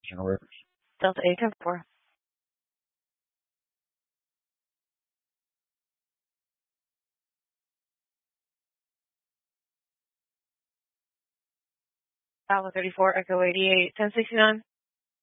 General Rivers. Delta 8-4. Alpha 34, Echo 88, 1069.